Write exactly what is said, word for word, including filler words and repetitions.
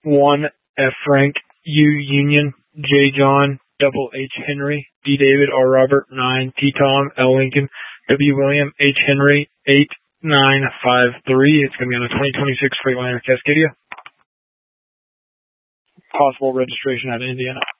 one F Frank, U Union, J John, double H Henry, D David, R Robert, nine T Tom, L Lincoln, W William, H Henry, eight nine five three. It's going to be on a twenty twenty-six Freightliner Cascadia. Possible registration out of Indiana.